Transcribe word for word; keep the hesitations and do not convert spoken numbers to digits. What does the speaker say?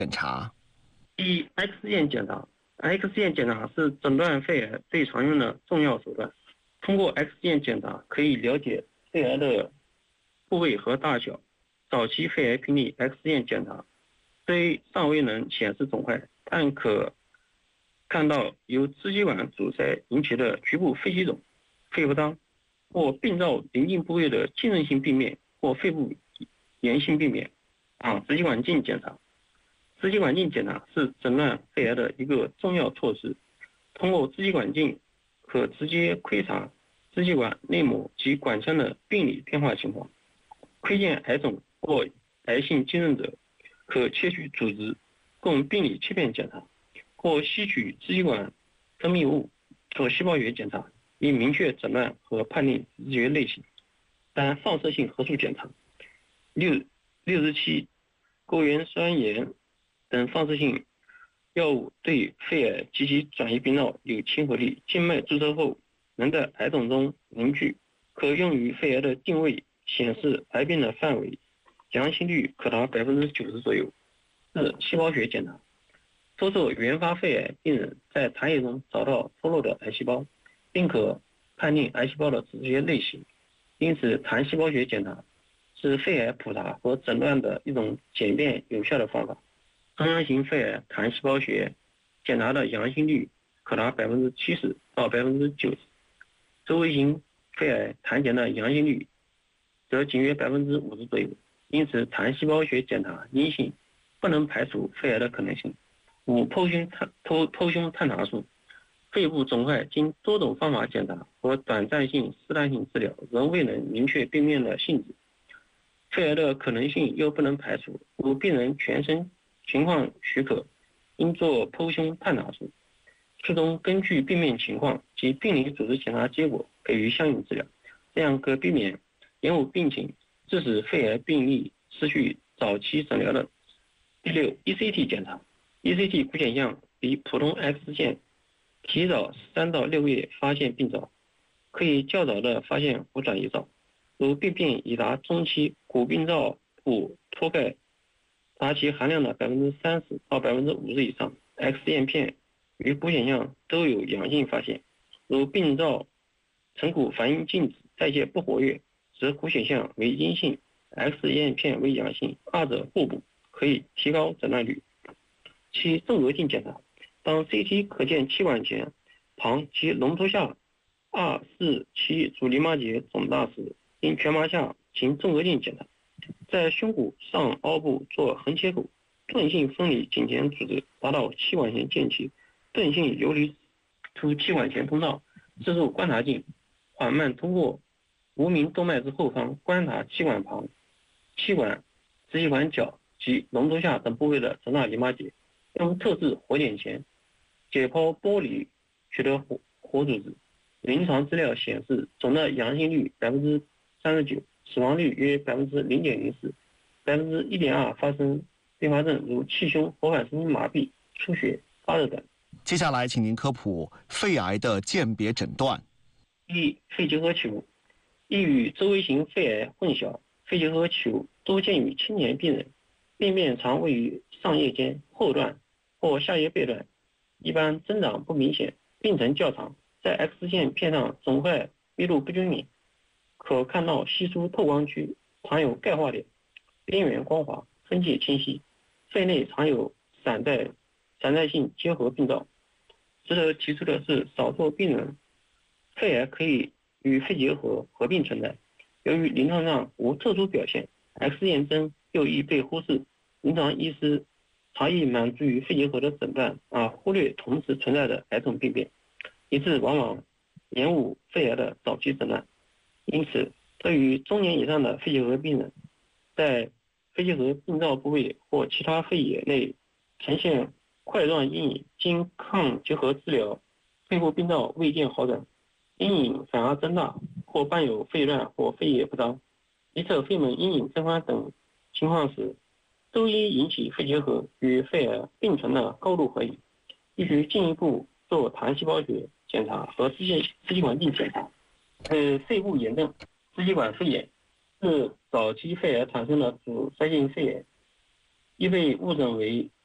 检查。 一、X 线检查。X 线检查是诊断肺癌最常用的重要手段。通过 X 线检查可以了解肺癌的部位和大小。早期肺癌病例 X 线检查虽尚未能显示肿块，但可看到由支气管阻塞引起的局部肺气肿、肺不张或病灶临近部位的浸润性病变或肺部炎性病变。啊，支气管镜检查。支气管镜检查是诊断肺癌的一个重要措施。通过支气管镜可直接窥察支气管内膜及管腔的病理变化情况，窥见癌肿或癌性浸润者，可切取组织供病理切片检查，或吸取支气管分泌物做细胞学检查，以明确诊断和判定直觉类型。三、放射性核素检查。六六十七枸橼酸盐等放射性药物对肺癌及其转移病灶有亲和力，静脉注射后能在癌肿中凝聚，可用于肺癌的定位，显示癌变的范围，阳性率可达百分之九十左右。四、细胞学检查。多数原发肺癌病人在痰液中找到脱落的癌细胞，并可判定癌细胞的直接类型，因此痰细胞学检查是肺癌普查和诊断的一种简便有效的方法。中央型肺癌痰细胞学检查的阳性率可达百分之七十到百分之九十，周围型肺癌痰检的阳性率则仅约百分之五十左右。因此，痰细胞学检查阴性不能排除肺癌的可能性。五、剖胸探剖剖胸探查术。肺部肿块经多种方法检查和短暂性试探性治疗，仍未能明确病变的性质。肺癌的可能性又不能排除，如病人全身情况许可，应做剖胸探查术，最终根据病变情况及病理组织检查结果给予相应治疗，这样可避免延误病情，致使肺癌病例失去早期诊疗的。第六 ，E C T 检查。E C T 骨显像比普通 X 线提早三到六个月发现病灶，可以较早的发现骨转移灶。如病变已达中期，骨病灶部脱钙达其含量的百分之三十到百分之五十以上 ，X 线片与骨显像都有阳性发现。如病灶成骨反应静止，代谢不活跃，则骨显像为阴性 ，X 线片为阳性，二者互补，可以提高诊断率。七、纵隔镜检查。当 C T 可见气管前旁及龙头下二四七主淋巴结肿大时，应全麻下行纵隔镜检查。在胸骨上凹部做横切口，钝性分离颈前组织，达到气管前间期，钝性游离出气管前通道，射入观察镜，缓慢通过无名动脉之后方观察气管旁、气管、支气管角及龙头下等部位的肿大淋巴结，用特制活检钳解剖剥离取得活活组织。临床资料显示，肿的阳性率百分之三十九，死亡率约百分之零点零四，百分之一点二发生并发症如气胸、活反神经麻痹、出血、发热等。 接下来，请您科普肺癌的鉴别诊断。 一、肺结核球，易与周围型肺癌混淆。肺结核球多见于青年病人，病变常位于上叶间后段或下叶背段，一般增长不明显，病程较长。在 X 线片上肿块密度不均匀，可看到稀疏透光区，常有钙化点，边缘光滑，分界清晰。肺内常有散在散在性结核病灶。值得提出的是，少数病人肺癌可以与肺结核合并存在，由于临床上无特殊表现， X 验证又易被忽视，临床医师常以满足于肺结核的诊断而忽略同时存在的癌症病变，以致往往延误肺癌的早期诊断。因此，对于中年以上的肺结核病人，在肺结核病灶部位或其他肺野内呈现块状阴影，经抗结核治疗，肺部病灶未见好转，阴影反而增大，或伴有肺乱或肺叶不张，一侧肺门阴影增宽等情况时，都因引起肺结核与肺癌并存的高度怀疑，必须进一步做痰细胞学检查和支气支气管镜检查。呃，肺部炎症，支气管肺炎是早期肺癌产生的阻塞性肺炎，亦被误诊为